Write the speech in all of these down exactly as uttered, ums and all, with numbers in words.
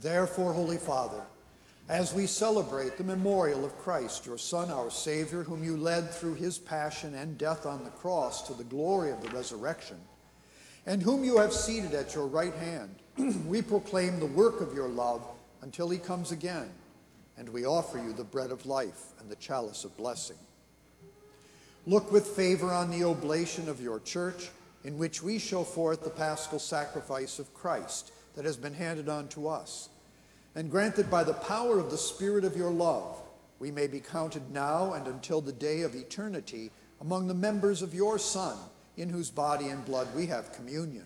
Therefore, Holy Father, as we celebrate the memorial of Christ, your Son, our Savior, whom you led through his passion and death on the cross to the glory of the resurrection, and whom you have seated at your right hand, we proclaim the work of your love until he comes again, and we offer you the bread of life and the chalice of blessing. Look with favor on the oblation of your church, in which we show forth the paschal sacrifice of Christ that has been handed on to us, and grant that by the power of the Spirit of your love, we may be counted now and until the day of eternity among the members of your Son, in whose body and blood we have communion.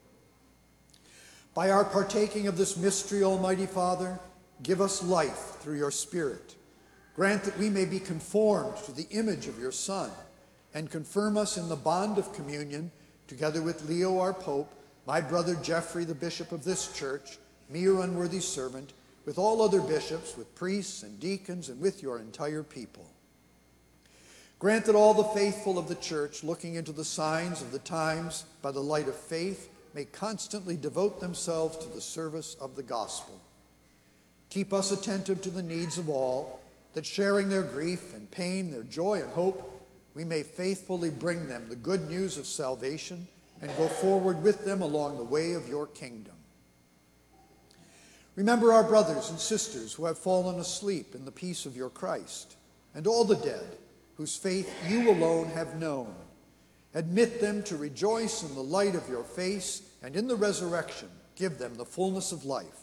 By our partaking of this mystery, Almighty Father, give us life through your Spirit. Grant that we may be conformed to the image of your Son, and confirm us in the bond of communion, together with Leo our Pope, my brother Geoffrey, the bishop of this church, me, your unworthy servant, with all other bishops, with priests and deacons, and with your entire people. Grant that all the faithful of the church, looking into the signs of the times by the light of faith, may constantly devote themselves to the service of the gospel. Keep us attentive to the needs of all, that sharing their grief and pain, their joy and hope, we may faithfully bring them the good news of salvation and go forward with them along the way of your kingdom. Remember our brothers and sisters who have fallen asleep in the peace of your Christ, and all the dead whose faith you alone have known. Admit them to rejoice in the light of your face, and in the resurrection give them the fullness of life.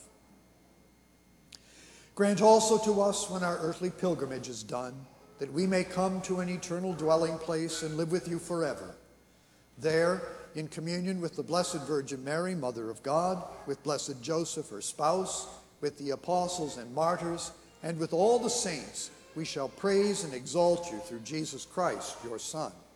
Grant also to us, when our earthly pilgrimage is done, that we may come to an eternal dwelling place and live with you forever. There, in communion with the Blessed Virgin Mary, Mother of God, with blessed Joseph, her spouse, with the apostles and martyrs, and with all the saints, we shall praise and exalt you through Jesus Christ, your Son.